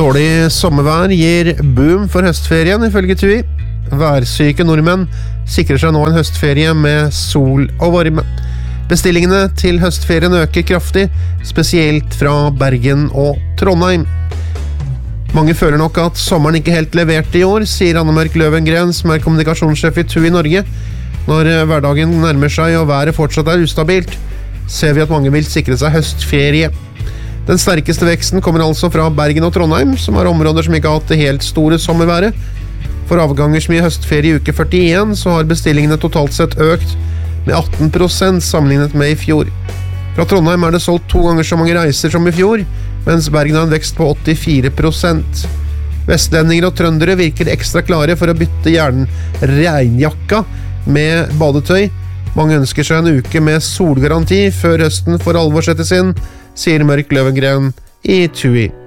Dårlig sommervær gir boom for høstferien, ifølge TUI. Værsyke nordmenn sikrer seg nå en høstferie med sol og varme. Bestillingene til høstferien øker kraftig, spesielt fra Bergen og Trondheim. Mange føler nok at sommeren ikke helt leverte i år, sier Anne-Mørk Løvengren, som er kommunikasjonssjef i TUI Norge. Når hverdagen nærmer seg og været fortsatt er ustabilt, ser vi at mange vil sikre seg høstferie. Den sterkeste veksten kommer altså fra Bergen og Trondheim, som er områder som ikke har hatt det helt store sommerværet. For avganger som i høstferie i uke 41, så har bestillingene totalt sett økt med 18% sammenlignet med i fjor. Fra Trondheim er det solgt 2 ganger så mange reiser som i fjor, mens Bergen har en vekst på 84%. Vestlendinger og trøndere virker ekstra klare for å bytte regnjakka med badetøy. Mange ønsker seg en uke med solgaranti før høsten for alvor settes inn, sier Mørk Løvengren i TUI.